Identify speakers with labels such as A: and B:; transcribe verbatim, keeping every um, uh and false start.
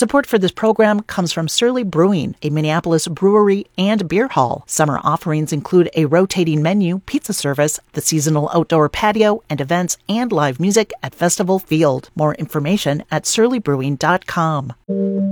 A: Support for this program comes from Surly Brewing, a Minneapolis brewery and beer hall. Summer offerings include a rotating menu, pizza service, the seasonal outdoor patio, and events and live music at Festival Field. More information at surly brewing dot com.